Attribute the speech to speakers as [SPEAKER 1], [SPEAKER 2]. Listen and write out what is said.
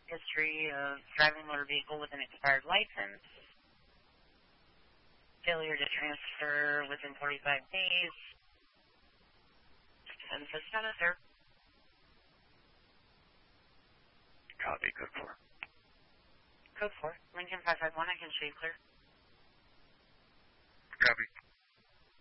[SPEAKER 1] history of driving a motor vehicle with an expired license, failure to transfer within 45 days, and so status, sir.
[SPEAKER 2] Copy, code 4.
[SPEAKER 1] Code 4, Lincoln 551, I can show you clear.
[SPEAKER 2] Copy.